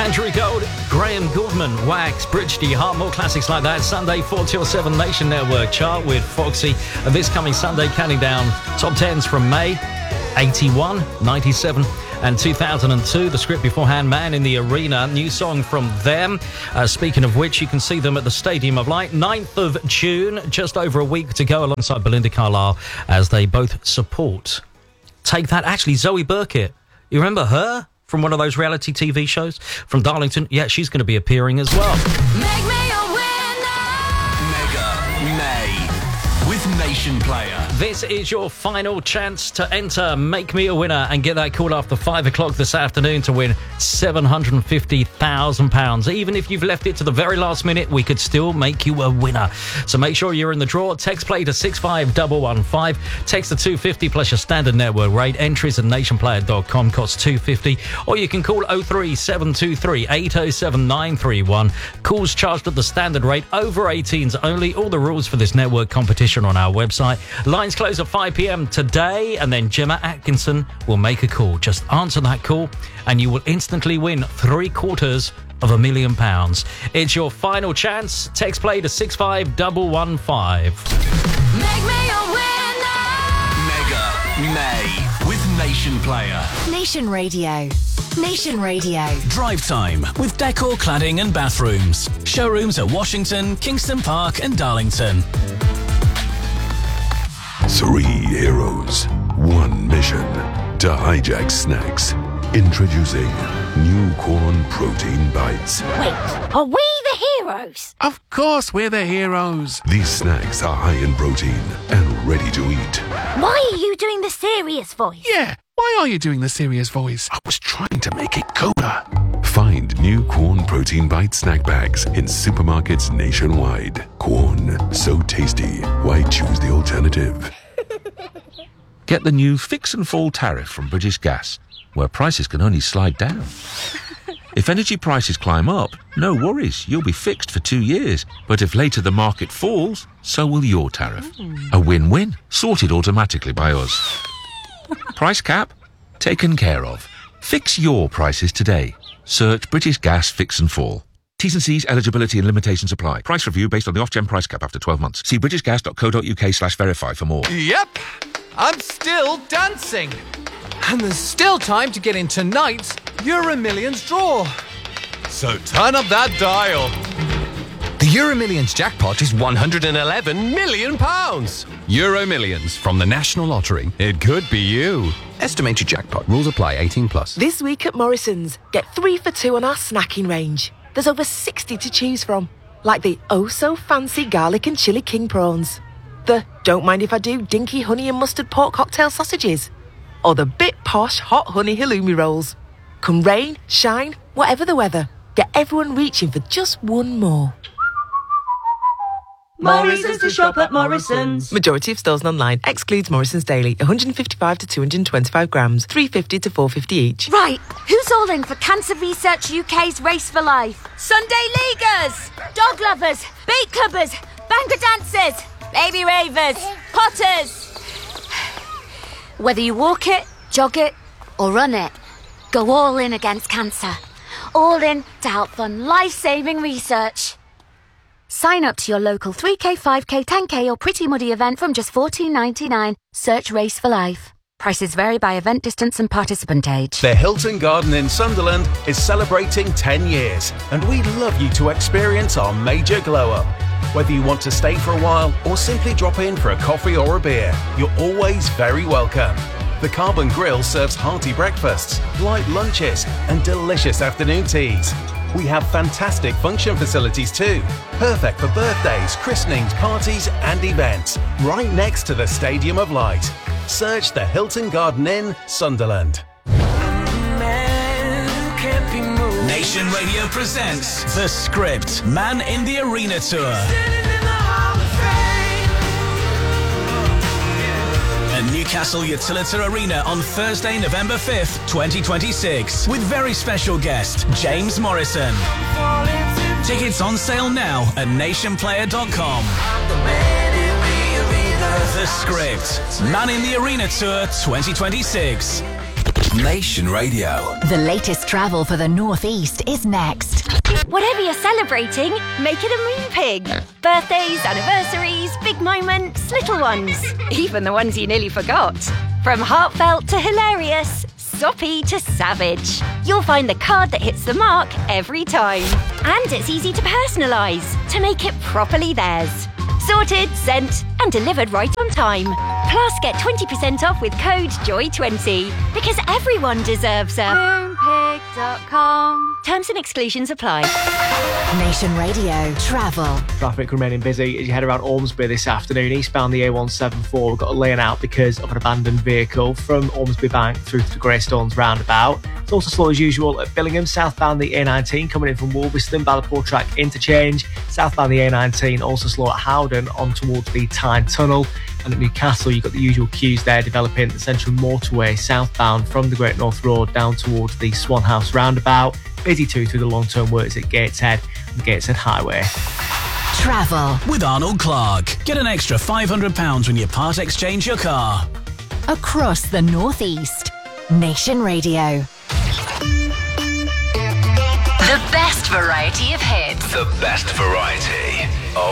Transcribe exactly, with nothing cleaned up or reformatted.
Andrew Gold, Graham Gouldman, Wax, Bridgety, Heart. More classics like that. Sunday, four till seven, Nation Network chart with Foxy. And this coming Sunday, counting down top tens from May, eighty-one, ninety-seven and two thousand two. The script beforehand, Man in the Arena. New song from them. Uh, speaking of which, you can see them at the Stadium of Light, ninth of June. Just over a week to go, alongside Belinda Carlisle, as they both support Take That. Actually, Zoe Burkett, you remember her from one of those reality T V shows from Darlington? Yeah, she's going to be appearing as well. Make me a winner! Mega May with Nation Player. This is your final chance to enter Make Me a Winner and get that call after five o'clock this afternoon to win seven hundred fifty thousand pounds. Even if you've left it to the very last minute, we could still make you a winner. So make sure you're in the draw. Text play to six five one one five. Text to two fifty plus your standard network rate. Entries at nation player dot com, costs two fifty. Or you can call oh three seven two three eight oh seven nine three one. Calls charged at the standard rate. Over eighteens only. All the rules for this network competition on our website. Lines close at five p.m. today, and then Gemma Atkinson will make a call. Just answer that call and you will instantly win three quarters of a million pounds. It's your final chance. Text play to six five one one five. Make me a winner! Mega May with Nation Player. Nation Radio. Nation Radio. Drive Time with Decor Cladding and Bathrooms. Showrooms at Washington, Kingston Park and Darlington. Three heroes, one mission to hijack snacks. Introducing new corn protein bites. Wait, are we the heroes? Of course we're the heroes. These snacks are high in protein and ready to eat. Why are you doing the serious voice? Yeah, why are you doing the serious voice? I was trying to make it cooler. Find new Corn Protein Bite snack bags in supermarkets nationwide. Corn, so tasty. Why choose the alternative? Get the new Fix and Fall tariff from British Gas, where prices can only slide down. If energy prices climb up, no worries, you'll be fixed for two years. But if later the market falls, so will your tariff. A win-win, sorted automatically by us. Price cap? Taken care of. Fix your prices today. Search British Gas Fix and Fall. T's and C's, eligibility and limitations apply. Price review based on the off-gen price cap after twelve months. See britishgas.co.uk slash verify for more. Yep, I'm still dancing. And there's still time to get in tonight's Euro Millions draw. So turn up that dial. The Euro Millions jackpot is one hundred eleven million pounds. Euro Millions from the National Lottery. It could be you. Estimated jackpot. Rules apply. eighteen plus. This week at Morrison's, get three for two on our snacking range. There's over sixty to choose from, like the oh-so-fancy garlic and chili king prawns, the don't mind if I do dinky honey and mustard pork cocktail sausages, or the bit posh hot honey halloumi rolls. Come rain, shine, whatever the weather, get everyone reaching for just one more. Morrison's to shop at Morrison's. Majority of stores and online. Excludes Morrison's Daily. one hundred fifty-five to two hundred twenty-five grams. three fifty to four fifty each. Right, who's all in for Cancer Research U K's Race for Life? Sunday Leaguers, dog lovers, beat clubbers, banker dancers, baby ravers, potters. Whether you walk it, jog it, or run it, go all in against cancer. All in to help fund life-saving research. Sign up to your local three K, five K, ten K or Pretty Muddy event from just fourteen ninety-nine. Search Race for Life. Prices vary by event distance and participant age. The Hilton Garden in Sunderland is celebrating ten years, and we'd love you to experience our major glow-up. Whether you want to stay for a while or simply drop in for a coffee or a beer, you're always very welcome. The Carbon Grill serves hearty breakfasts, light lunches and delicious afternoon teas. We have fantastic function facilities too, perfect for birthdays, christenings, parties and events, right next to the Stadium of Light. Search the Hilton Garden Inn, Sunderland. Nation Radio presents The Script, Man in the Arena Tour. At Newcastle Utilita Arena on Thursday, November fifth, twenty twenty-six, with very special guest, James Morrison. Tickets on sale now at nation player dot com. The Script, Man in the Arena Tour twenty twenty-six. Nation Radio. The latest travel for the Northeast is next. Whatever you're celebrating, make it a moon pig. Birthdays, anniversaries, big moments, little ones. Even the ones you nearly forgot. From heartfelt to hilarious, soppy to savage. You'll find the card that hits the mark every time. And it's easy to personalise to make it properly theirs. Sorted, sent, and delivered right on time. Plus, get twenty percent off with code joy twenty. Because everyone deserves a moonpig dot com. Terms and exclusions apply. Nation Radio Travel. Traffic remaining busy as you head around Ormsby this afternoon. Eastbound the A one seventy-four, we've got a lane out because of an abandoned vehicle from Ormsby Bank through to the Greystones roundabout. It's also slow as usual at Billingham. Southbound the A nineteen coming in from Wolverstone, Ballapore Track interchange. Southbound the A nineteen also slow at Howden on towards the Tyne Tunnel. And at Newcastle, you've got the usual queues there developing the Central Motorway southbound from the Great North Road down towards the Swan House roundabout. Busy too through the long-term works at Gateshead and Gateshead Highway. Travel with Arnold Clark. Get an extra five hundred pounds when you part exchange your car. Across the Northeast. Nation Radio. The best variety of hits. The best variety.